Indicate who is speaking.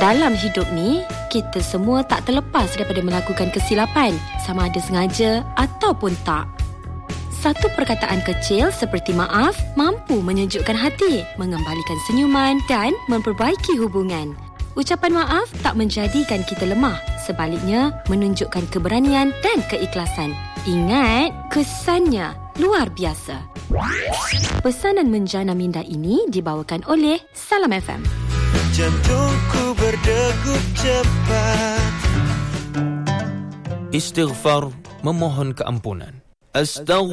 Speaker 1: Dalam hidup ni, kita semua tak terlepas daripada melakukan kesilapan, sama ada sengaja ataupun tak. Satu perkataan kecil seperti maaf mampu menyejukkan hati, mengembalikan senyuman dan memperbaiki hubungan. Ucapan maaf tak menjadikan kita lemah, sebaliknya menunjukkan keberanian dan keikhlasan. Ingat, kesannya luar biasa. Pesanan menjana minda ini dibawakan oleh Salam FM.
Speaker 2: Jantungku berdegup cepat.
Speaker 3: Istighfar, memohon keampunan. Astaghfirullah.